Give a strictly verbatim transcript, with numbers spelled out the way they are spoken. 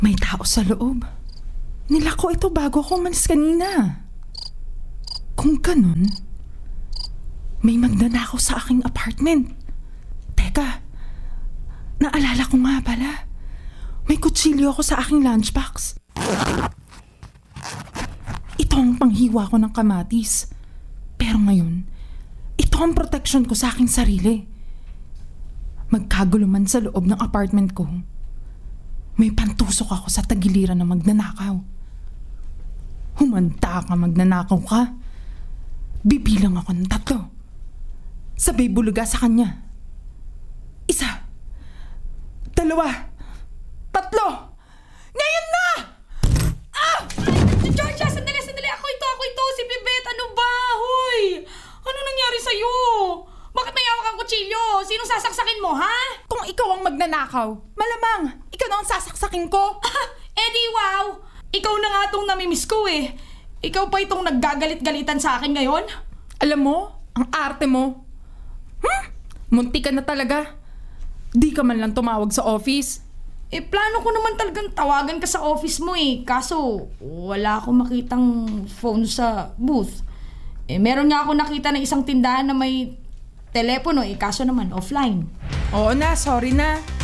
May tao sa loob. Nilako ito bago ako umalis kanina. Kung ganun, may magnanakaw sa aking apartment. Teka, naalala ko nga pala. May kutsilyo ako sa aking lunchbox. Ito ang panghiwa ko ng kamatis. Pero ngayon, ito ang protection ko sa aking sarili. Magkagulo man sa loob ng apartment ko, may pantusok ako sa tagiliran ng magnanakaw. Humanda ka, magnanakaw ka. Bibilang ako ng tatlo. Sabay buluga sa kanya. Isa. Dalawa. Tatlo. Ngayon na! Ah! Georgia, sandali, sandali. Ako ito, ako ito. Si Pibet. Ano ba? Hoy! Ano nangyari sa'yo? Bakit may hawak ang kutsilyo? Sinong sasaksakin mo, ha? Kung ikaw ang magnanakaw, malamang ikaw na ang sasaksakin ko. Ah, edi wow! Ikaw na nga itong namimiss ko eh. Ikaw pa itong naggagalit-galitan sa akin ngayon? Alam mo, ang arte mo. Hmm? Munti ka na talaga. Di ka man lang tumawag sa office. Eh, plano ko naman talagang tawagan ka sa office mo eh. Kaso, wala akong makitang phone sa booth. Eh, meron nga ako nakita ng isang tindahan na may telepono eh. Kaso naman, offline. Oo na, sorry na.